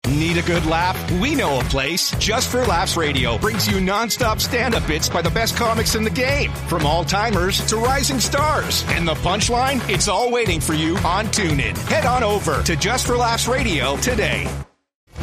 Need a good laugh? We know a place. Just for Laughs Radio brings you nonstop stand-up bits by the best comics in the game, from all-timers to rising stars. And the punchline? It's all waiting for you on TuneIn. Head on over to Just for Laughs Radio today.